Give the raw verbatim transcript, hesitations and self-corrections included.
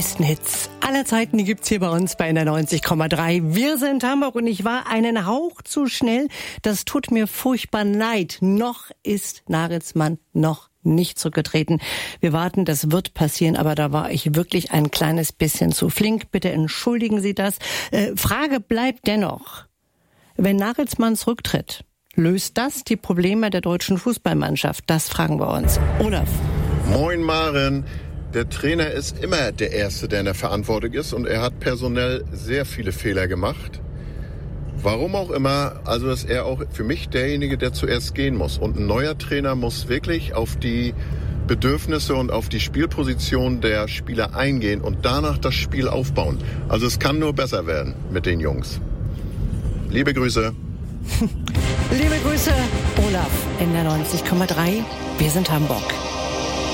besten Hits aller Zeiten, die gibt's hier bei uns bei N R neunzig Komma drei. Wir sind Hamburg und ich war einen Hauch zu schnell. Das tut mir furchtbar leid. Noch ist Nagelsmann noch nicht zurückgetreten. Wir warten, das wird passieren, aber da war ich wirklich ein kleines bisschen zu flink. Bitte entschuldigen Sie das. Äh, Frage bleibt dennoch, wenn Nagelsmann zurücktritt, löst das die Probleme der deutschen Fußballmannschaft? Das fragen wir uns. Olaf. Moin Maren. Der Trainer ist immer der Erste, der in der Verantwortung ist, und er hat personell sehr viele Fehler gemacht. Warum auch immer, also ist er auch für mich derjenige, der zuerst gehen muss. Und ein neuer Trainer muss wirklich auf die Bedürfnisse und auf die Spielposition der Spieler eingehen und danach das Spiel aufbauen. Also es kann nur besser werden mit den Jungs. Liebe Grüße. Liebe Grüße, Olaf, N R neunzig Komma drei. Wir sind Hamburg.